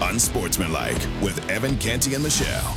Unsportsmanlike with Evan, Canty, and Michelle.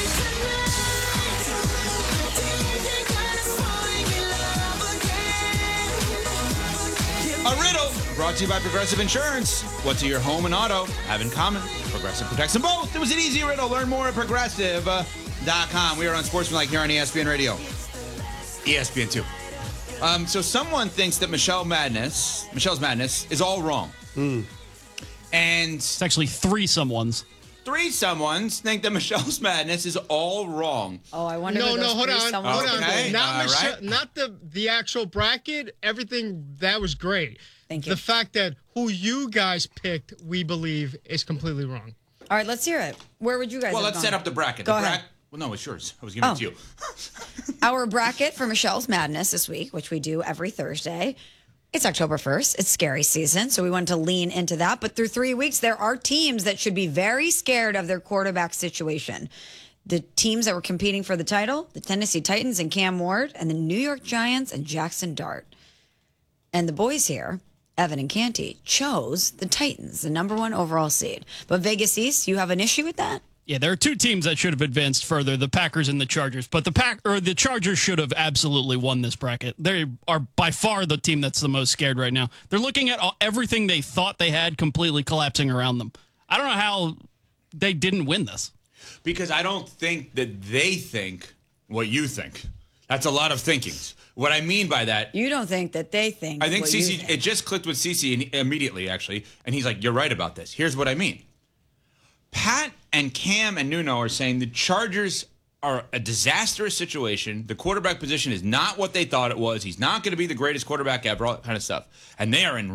A riddle brought to you by Progressive Insurance. What's your home and auto have in common? Progressive protects them both. It was an easy riddle. Learn more at Progressive.com. We are on Sportsmanlike here on ESPN Radio. ESPN 2. So someone thinks that Michelle's Madness is all wrong. And It's actually three someones. three someones think that Michelle's Madness is all wrong. Oh, I wonder. No, who those hold three on. someones Hold on. Okay. Not Michelle, right. not the actual bracket. Everything that was great. Thank you. The fact that who you guys picked, we believe, is completely wrong. All right, let's hear it. Where would you guys? Well, have let's gone? set up the bracket. Go the ahead. Well, no, it's yours. I was giving it to you. Our bracket for Michelle's Madness this week, which we do every Thursday. It's October 1st. It's scary season, so we wanted to lean into that. But through 3 weeks, there are teams that should be very scared of their quarterback situation. The teams that were competing for the title, the Tennessee Titans and Cam Ward, and the New York Giants and Jackson Dart. And the boys here, Evan and Canty, chose the Titans, the number 1 overall seed. But Vegas East, you have an issue with that? Yeah, there are two teams that should have advanced further, the Packers and the Chargers. But the Chargers should have absolutely won this bracket. They are by far the team that's the most scared right now. They're looking at everything they thought they had completely collapsing around them. I don't know how they didn't win this. Because I don't think that they think what you think. That's a lot of thinking. What I mean by that, You don't think that they think. I think what you CC, think. it just clicked with CC immediately, actually. And he's like, you're right about this. Here's what I mean. Pat and Cam and Nuno are saying the Chargers are a disastrous situation. The quarterback position is not what they thought it was. He's not going to be the greatest quarterback ever, all that kind of stuff. And they are in